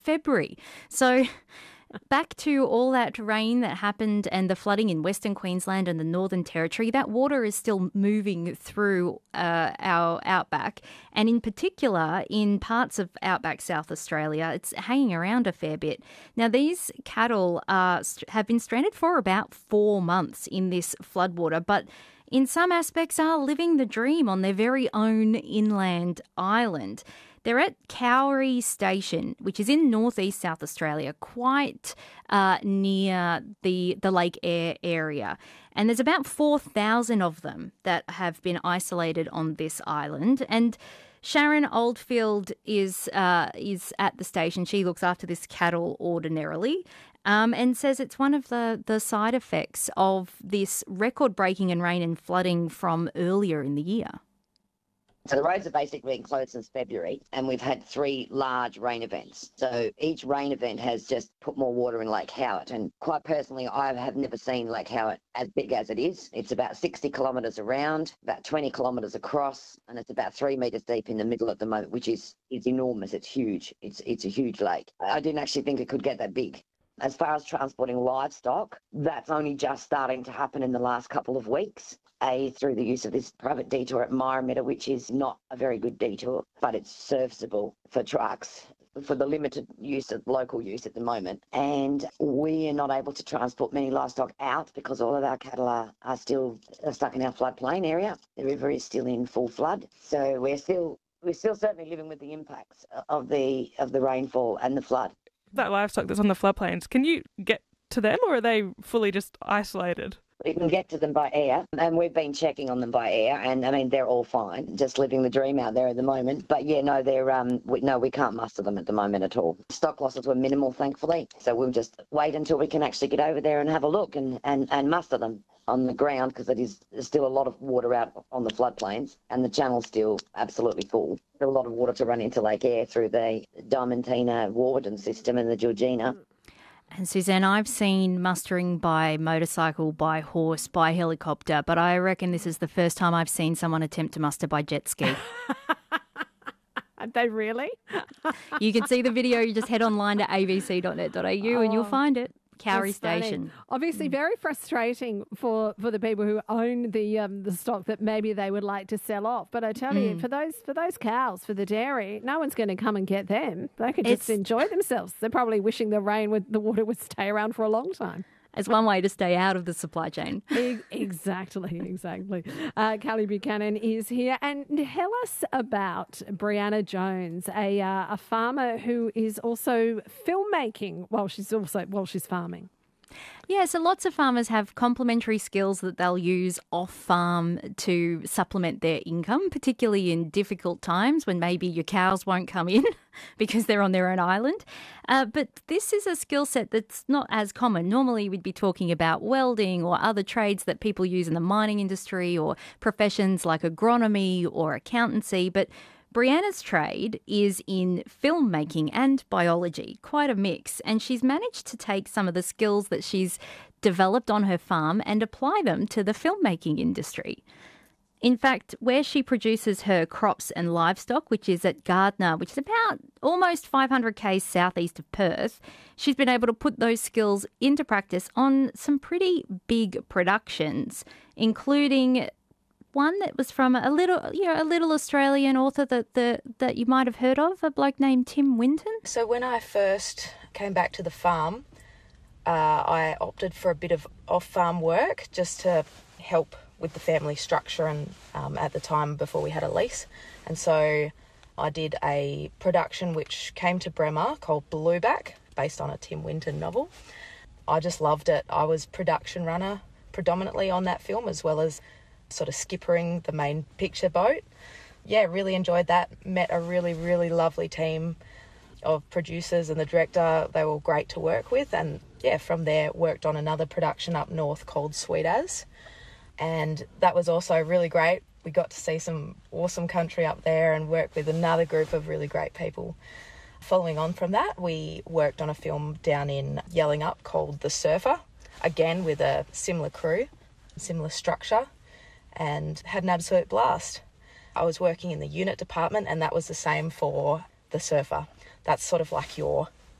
February. So back to all that rain that happened and the flooding in Western Queensland and the Northern Territory, that water is still moving through our outback. And in particular, in parts of outback South Australia, it's hanging around a fair bit. Now, these cattle have been stranded for about 4 months in this floodwater, but in some aspects are living the dream on their very own inland island. They're at Cowrie Station, which is in northeast South Australia, quite near the Lake Eyre area. And there's about 4,000 of them that have been isolated on this island. And Sharon Oldfield is at the station. She looks after this cattle ordinarily. And says it's one of the side effects of this record-breaking in rain and flooding from earlier in the year. So the roads have basically been closed since February, and we've had 3 large rain events. So each rain event has just put more water in Lake Howard. And quite personally, I have never seen Lake Howard as big as it is. It's about 60 kilometres around, about 20 kilometres across, and it's about 3 metres deep in the middle at the moment, which is enormous. It's huge. It's a huge lake. I didn't actually think it could get that big. As far as transporting livestock, that's only just starting to happen in the last couple of weeks. Through the use of this private detour at Myrametta, which is not a very good detour, but it's serviceable for trucks for the limited use of local use at the moment. And we are not able to transport many livestock out because all of our cattle are still stuck in our floodplain area. The river is still in full flood. So we're still certainly living with the impacts of the rainfall and the flood. That livestock that's on the floodplains, can you get to them or are they fully just isolated? We can get to them by air, and we've been checking on them by air, and I mean they're all fine, just living the dream out there at the moment. But yeah, no, we can't muster them at the moment at all. Stock losses were minimal, thankfully, so we'll just wait until we can actually get over there and have a look and muster them on the ground, because there's still a lot of water out on the floodplains, and the channel's still absolutely full. There's a lot of water to run into Lake Eyre through the Diamantina Warburton system and the Georgina. And Suzanne, I've seen mustering by motorcycle, by horse, by helicopter, but I reckon this is the first time I've seen someone attempt to muster by jet ski. Are they really? You can see the video. You just head online to abc.net.au and you'll find it. Cowrie Station. Obviously very frustrating for the people who own the stock that maybe they would like to sell off. But I tell you, for those cows, for the dairy, no one's going to come and get them. They can just enjoy themselves. They're probably wishing the water would stay around for a long time. As one way to stay out of the supply chain. Exactly. Kelly Buchanan is here. And tell us about Brianna Jones, a farmer who is also filmmaking while she's farming. Yeah, so lots of farmers have complementary skills that they'll use off-farm to supplement their income, particularly in difficult times when maybe your cows won't come in because they're on their own island. But this is a skill set that's not as common. Normally we'd be talking about welding or other trades that people use in the mining industry or professions like agronomy or accountancy, but Brianna's trade is in filmmaking and biology, quite a mix, and she's managed to take some of the skills that she's developed on her farm and apply them to the filmmaking industry. In fact, where she produces her crops and livestock, which is at Gardner, which is about almost 500 k's southeast of Perth, she's been able to put those skills into practice on some pretty big productions, including one that was from a little Australian author that you might have heard of, a bloke named Tim Winton. So when I first came back to the farm, I opted for a bit of off-farm work just to help with the family structure and at the time before we had a lease. And so I did a production which came to Bremer called Blueback, based on a Tim Winton novel. I just loved it. I was production runner predominantly on that film, as well as sort of skippering the main picture boat. Yeah, really enjoyed that. Met a really, really lovely team of producers and the director. They were great to work with. And yeah, from there worked on another production up north called Sweet As. And that was also really great. We got to see some awesome country up there and work with another group of really great people. Following on from that, we worked on a film down in Yellingup called The Surfer, again with a similar crew, similar structure, and had an absolute blast. I was working in the unit department, and that was the same for The Surfer. That's sort of like your